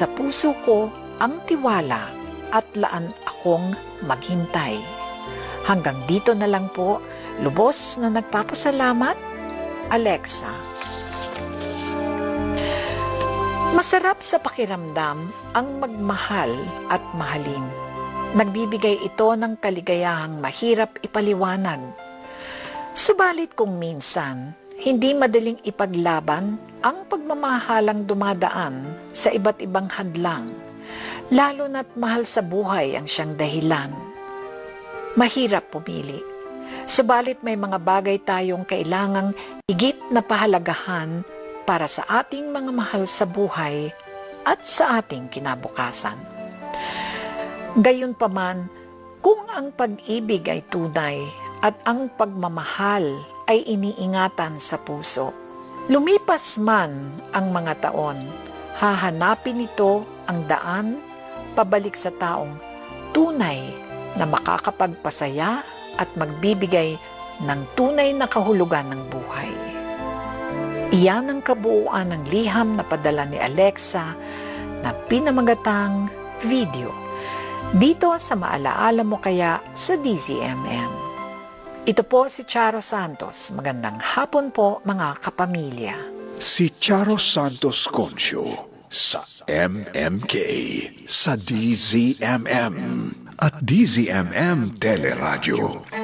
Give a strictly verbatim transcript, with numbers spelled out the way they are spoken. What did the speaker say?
sa puso ko ang tiwala at laan akong maghintay. Hanggang dito na lang po, lubos na nagpapasalamat, Alexa. Masarap sa pakiramdam ang magmahal at mahalin. Nagbibigay ito ng kaligayahang mahirap ipaliwanag. Subalit kung minsan, hindi madaling ipaglaban ang pagmamahalang dumadaan sa iba't ibang hadlang, lalo na't mahal sa buhay ang siyang dahilan. Mahirap pumili. Subalit may mga bagay tayong kailangang higit na pahalagahan para sa ating mga mahal sa buhay at sa ating kinabukasan. Gayunpaman, kung ang pag-ibig ay tunay at ang pagmamahal ay iniingatan sa puso, lumipas man ang mga taon, hahanapin nito ang daan pabalik sa taong tunay na makakapagpasaya at magbibigay ng tunay na kahulugan ng buhay. Iyan ang kabuuan ng liham na padala ni Alexa na pinamagatang video dito sa Maalaala Mo Kaya sa D Z M M. Ito po si Charo Santos. Magandang hapon po mga kapamilya. Si Charo Santos Concio sa M M K, sa D Z M M at D Z M M Teleradio.